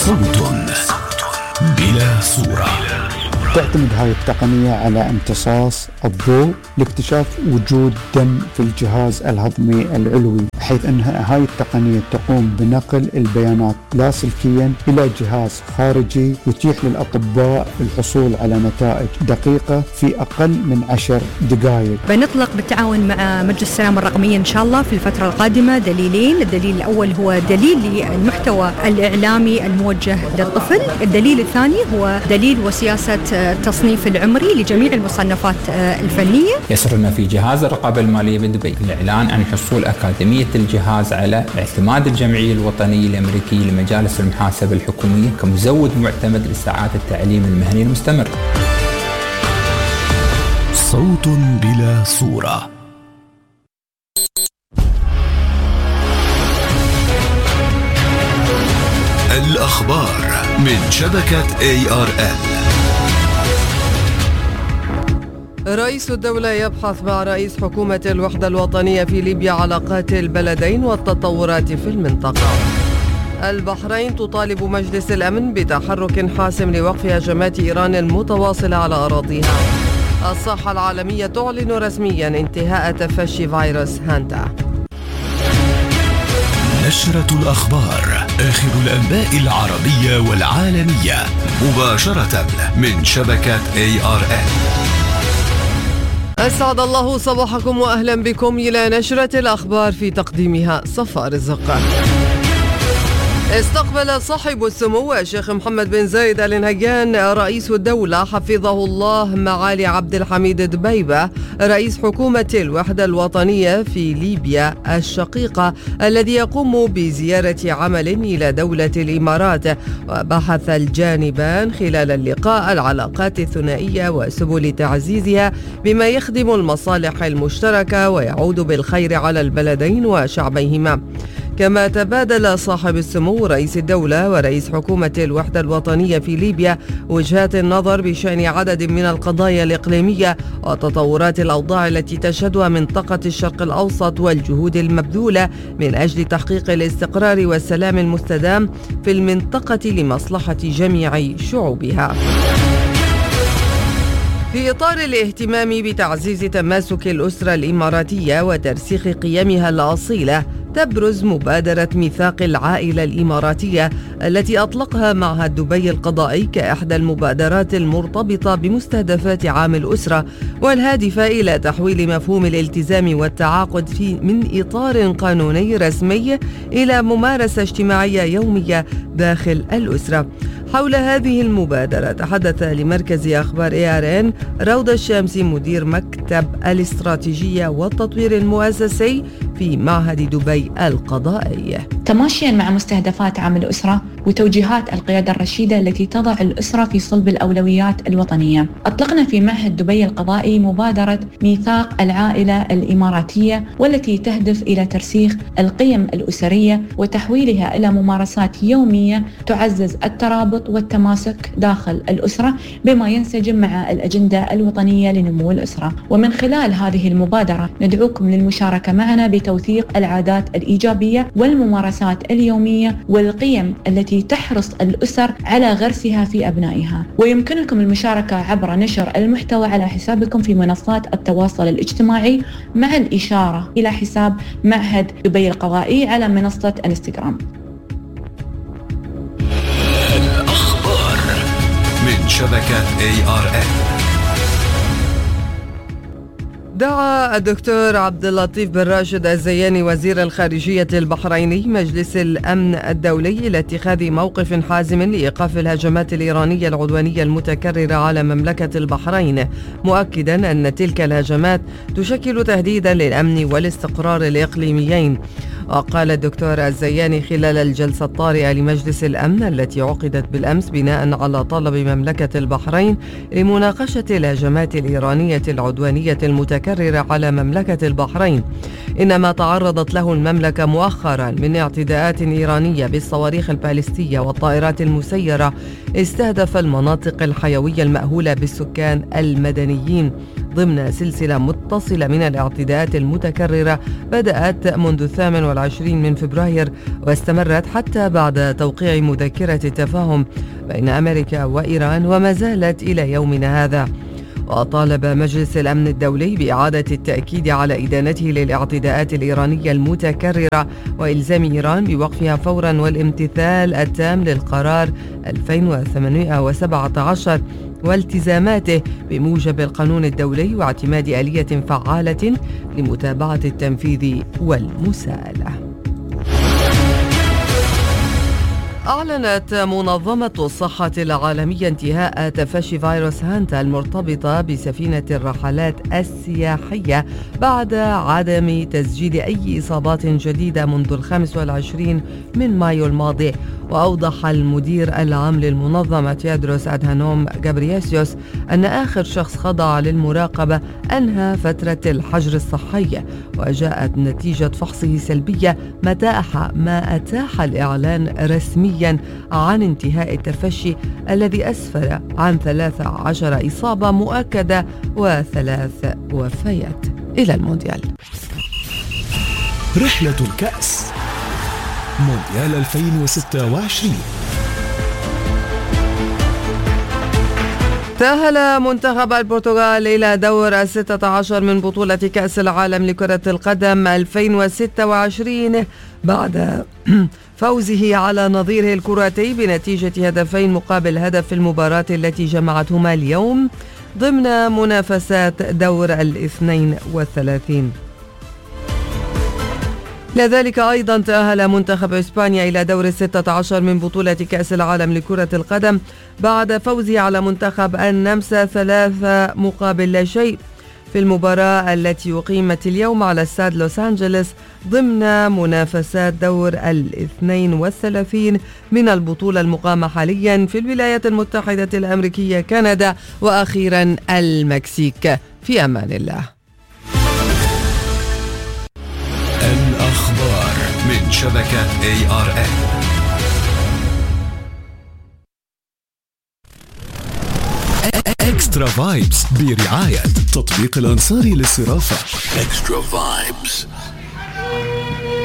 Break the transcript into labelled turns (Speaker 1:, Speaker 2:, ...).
Speaker 1: صوت بلا صورة.
Speaker 2: تعتمد هاي التقنية على امتصاص الضوء لاكتشاف وجود دم في الجهاز الهضمي العلوي، حيث أن هاي التقنية تقوم بنقل البيانات لاسلكيا إلى جهاز خارجي يتيح للأطباء الحصول على نتائج دقيقة في أقل من 10 دقائق.
Speaker 3: بنطلق بالتعاون مع مجلس السلامة الرقمية إن شاء الله في الفترة القادمة دليلين. الدليل الأول هو دليل للمحتوى الإعلامي الموجه للطفل، الدليل الثاني هو دليل وسياسة التصنيف العمري لجميع المصنفات الفنية.
Speaker 4: يسرنا في جهاز الرقابة المالية بدبي الإعلان عن حصول أكاديمية الجهاز على اعتماد الجمعية الوطنية الأمريكية لمجالس المحاسبة الحكومية كمزود معتمد لساعات التعليم المهني المستمر.
Speaker 1: صوت بلا صورة. الأخبار من شبكة ARN.
Speaker 5: رئيس الدولة يبحث مع رئيس حكومة الوحدة الوطنية في ليبيا علاقات البلدين والتطورات في المنطقة. البحرين تطالب مجلس الأمن بتحرك حاسم لوقف هجمات إيران المتواصلة على أراضيها. الصحة العالمية تعلن رسميا انتهاء تفشي فيروس هانتا.
Speaker 1: نشرة الأخبار، آخر الأنباء العربية والعالمية مباشرة من شبكة ARN.
Speaker 5: أسعد الله صباحكم وأهلا بكم إلى نشرة الأخبار في تقديمها صفاء رزق. استقبل صاحب السمو الشيخ محمد بن زايد آل نهيان رئيس الدولة حفظه الله معالي عبد الحميد دبيبة رئيس حكومة الوحدة الوطنية في ليبيا الشقيقة الذي يقوم بزيارة عمل إلى دولة الإمارات. وبحث الجانبان خلال اللقاء العلاقات الثنائية وسبل تعزيزها بما يخدم المصالح المشتركة ويعود بالخير على البلدين وشعبيهما. كما تبادل صاحب السمو رئيس الدولة ورئيس حكومة الوحدة الوطنية في ليبيا وجهات النظر بشأن عدد من القضايا الإقليمية وتطورات الأوضاع التي تشهدها منطقة الشرق الأوسط والجهود المبذولة من أجل تحقيق الاستقرار والسلام المستدام في المنطقة لمصلحة جميع شعوبها. في إطار الاهتمام بتعزيز تماسك الأسرة الإماراتية وترسيخ قيمها الأصيلة، تبرز مبادرة ميثاق العائلة الإماراتية التي أطلقها معهد دبي القضائي كإحدى المبادرات المرتبطة بمستهدفات عام الأسرة والهادفة إلى تحويل مفهوم الالتزام والتعاقد من إطار قانوني رسمي إلى ممارسة اجتماعية يومية داخل الأسرة. حول هذه المبادرة تحدث لمركز أخبار ARN روضة الشامسي مدير مكتب الاستراتيجية والتطوير المؤسسي في معهد دبي القضائي.
Speaker 6: تماشيا مع مستهدفات عام الأسرة وتوجيهات القيادة الرشيدة التي تضع الأسرة في صلب الأولويات الوطنية، أطلقنا في معهد دبي القضائي مبادرة ميثاق العائلة الإماراتية، والتي تهدف إلى ترسيخ القيم الأسرية وتحويلها إلى ممارسات يومية تعزز الترابط والتماسك داخل الأسرة بما ينسجم مع الأجندة الوطنية لنمو الأسرة. ومن خلال هذه المبادرة ندعوكم للمشاركة معنا بتوثيق العادات الإيجابية والممارسات اليومية والقيم التي تحرص الأسر على غرسها في أبنائها. ويمكنكم المشاركة عبر نشر المحتوى على حسابكم في منصات التواصل الاجتماعي مع الإشارة إلى حساب معهد دبي القضائي على منصة انستغرام.
Speaker 1: الأخبار من شبكة ARN.
Speaker 5: دعا الدكتور عبد اللطيف بن راشد الزياني وزير الخارجية البحريني مجلس الأمن الدولي إلى اتخاذ موقف حازم لإيقاف الهجمات الإيرانية العدوانية المتكررة على مملكة البحرين، مؤكدا أن تلك الهجمات تشكل تهديدا للأمن والاستقرار الإقليميين. وقال الدكتور الزياني خلال الجلسة الطارئة لمجلس الأمن التي عقدت بالأمس بناء على طلب مملكة البحرين لمناقشة الهجمات الإيرانية العدوانية المتكررة على مملكة البحرين، إنما تعرضت له المملكة مؤخرا من اعتداءات إيرانية بالصواريخ البالستية والطائرات المسيرة استهدف المناطق الحيوية المأهولة بالسكان المدنيين، ضمن سلسلة متصلة من الاعتداءات المتكررة بدأت منذ 28 من فبراير واستمرت حتى بعد توقيع مذكرة التفاهم بين أمريكا وإيران وما زالت إلى يومنا هذا. وطالب مجلس الأمن الدولي بإعادة التأكيد على إدانته للاعتداءات الإيرانية المتكررة وإلزام إيران بوقفها فورا والامتثال التام للقرار 2817 والتزاماته بموجب القانون الدولي واعتماد آلية فعالة لمتابعة التنفيذ والمساءلة. أعلنت منظمة الصحة العالمية انتهاء تفشي فيروس هانتا المرتبطة بسفينة الرحلات السياحية بعد عدم تسجيل أي إصابات جديدة منذ 25 من مايو الماضي. وأوضح المدير العام للمنظمة تيدروس أدهانوم غابرييسيوس أن آخر شخص خضع للمراقبة أنهى فترة الحجر الصحي وجاءت نتيجة فحصه سلبية ما أتاح الإعلان رسميا عن انتهاء التفشي الذي أسفر عن 13 إصابة مؤكدة و3 وفيات. إلى المونديال.
Speaker 1: رحلة الكأس مونديال 2026.
Speaker 5: تأهل منتخب البرتغال إلى دور 16 من بطولة كأس العالم لكرة القدم 2026 بعد فوزه على نظيره الكرواتي بنتيجة 2-1 في المباراة التي جمعتهما اليوم ضمن منافسات دور 32. لذلك أيضا تأهل منتخب إسبانيا إلى دور 16 من بطولة كأس العالم لكرة القدم بعد فوزه على منتخب النمسا 3-0 في المباراة التي أقيمت اليوم على استاد لوس أنجلوس ضمن منافسات دور 32 من البطولة المقامة حاليا في الولايات المتحدة الأمريكية، كندا وأخيرا المكسيك. في أمان الله.
Speaker 1: الأخبار من شبكة ARN. إكسترا فايبس برعاية تطبيق الأنصاري للصرافة. إكسترا فايبس.